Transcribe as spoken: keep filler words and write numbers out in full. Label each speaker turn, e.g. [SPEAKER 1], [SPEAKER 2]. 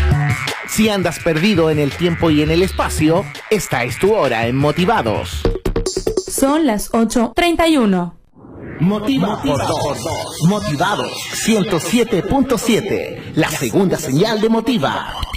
[SPEAKER 1] Si andas perdido en el tiempo y en el espacio, esta es tu hora en Motivados.
[SPEAKER 2] Son las ocho treinta y uno.
[SPEAKER 1] Motiva por dos. Motivados ciento siete punto siete, la segunda señal de Motiva.